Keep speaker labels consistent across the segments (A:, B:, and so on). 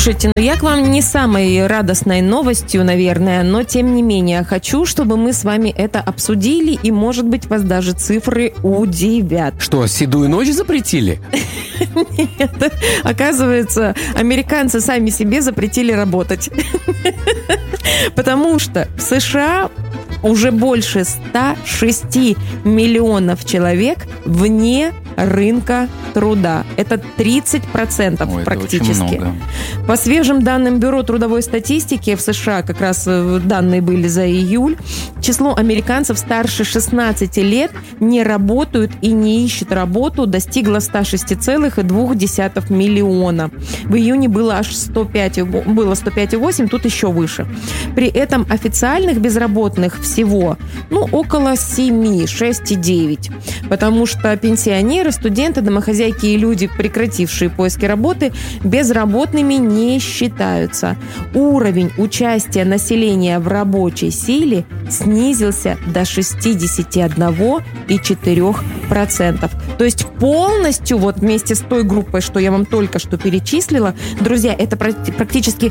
A: Слушайте, я к вам не самой радостной новостью, наверное, но тем не менее хочу, чтобы мы с вами это обсудили, и, может быть, вас даже цифры удивят.
B: Что, седую ночь запретили?
A: Нет, оказывается, американцы сами себе запретили работать. Потому что в США уже больше 106 миллионов человек вне рынка труда. Это 30% практически.
C: Это
A: По свежим данным Бюро трудовой статистики в США, как раз данные были за июль, число американцев старше 16 лет не работают и не ищут работу достигло 106,2 миллиона. В июне было аж 105,8, тут еще выше. При этом официальных безработных всего около 7, 6,9. Потому что пенсионеры, студенты, домохозяйки и люди, прекратившие поиски работы, безработными не считаются. Уровень участия населения в рабочей силе снизился до 61,4%. То есть полностью вместе с той группой, что я вам только что перечислила, друзья, это практически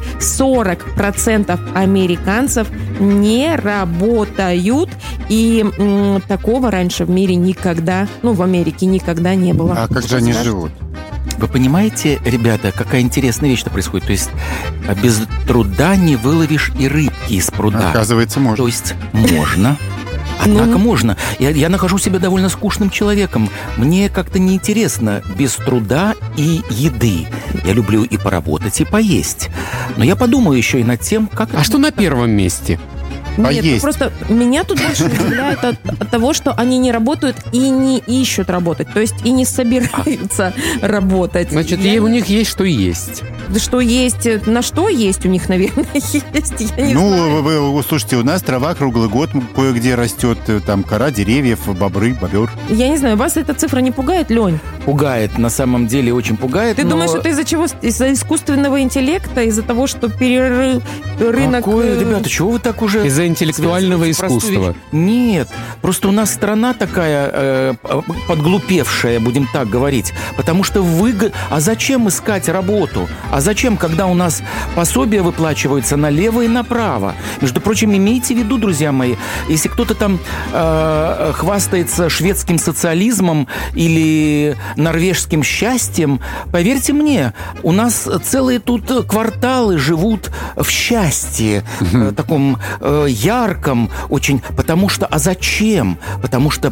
A: 40% американцев не работают. И такого раньше в мире никогда, в Америке никогда не было.
D: А как же они живут?
C: Вы понимаете, ребята, какая интересная вещь-то происходит? То есть без труда не выловишь и рыбки из пруда.
D: Оказывается, можно.
C: То есть можно. Однако можно. Я нахожу себя довольно скучным человеком. Мне как-то неинтересно без труда и еды. Я люблю и поработать, и поесть. Но я подумаю еще и над тем, как...
B: А что на первом месте?
A: Нет, просто меня тут больше удивляет от того, что они не работают и не ищут работать. То есть и не собираются работать.
B: Значит, у них есть что есть.
A: Что есть, на что есть у них, наверное, есть. Я не знаю.
D: Слушайте, у нас трава круглый год кое-где растет, там кора деревьев, бобры, бобер.
A: Я не знаю, вас эта цифра не пугает, Лень?
C: Пугает, на самом деле очень пугает.
A: Ты думаешь, это из-за чего? Из-за искусственного интеллекта, из-за того, что рынок...
C: Ребята, чего вы так уже...
B: Из-за интеллектуального искусства.
C: Нет, просто у нас страна такая подглупевшая, будем так говорить. Потому что А зачем искать работу? А зачем, когда у нас пособия выплачиваются налево и направо? Между прочим, имейте в виду, друзья мои, если кто-то там хвастается шведским социализмом или норвежским счастьем, поверьте мне, у нас целые тут кварталы живут в счастье, таком ярком очень. Потому что... А зачем? Потому что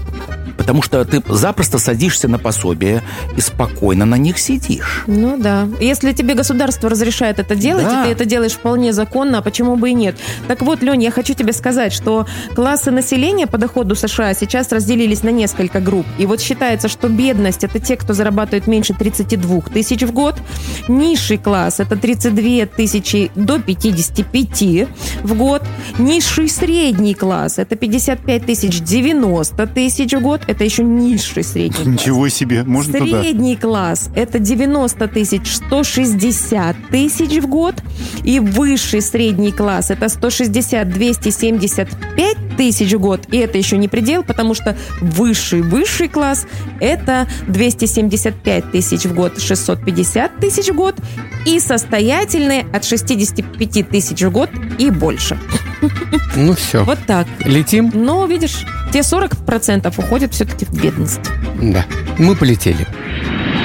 C: ты запросто садишься на пособие и спокойно на них сидишь.
A: Ну да. Если тебе государство разрешает это делать,
C: Да.
A: и ты это делаешь вполне законно, а почему бы и нет? Так вот, Лень, я хочу тебе сказать, что классы населения по доходу США сейчас разделились на несколько групп. И вот считается, что бедность – это те, кто зарабатывает меньше 32 тысяч в год. Низший класс – это 32 тысячи до 55 в год. Низший средний класс – это 55 тысяч 90 тысяч в год. Это еще низший средний класс.
D: Ничего себе, можно туда?
A: Средний класс – это 90 тысяч 160 тысяч в год. И высший средний класс – это 160-275 тысяч в год. И это еще не предел, потому что высший класс – это 275 тысяч в год, 650 тысяч в год. И состоятельные от 65 тысяч в год и больше.
B: Ну все.
A: Вот так.
B: Летим?
A: Но, видишь, те 40% уходят все-таки в бедность.
B: Да. Мы полетели.